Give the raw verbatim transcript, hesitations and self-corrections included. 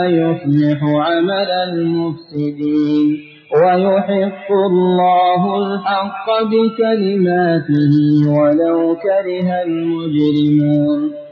يصلح عمل المفسدين ويحق الله الحق بكلماته ولو كره المجرمون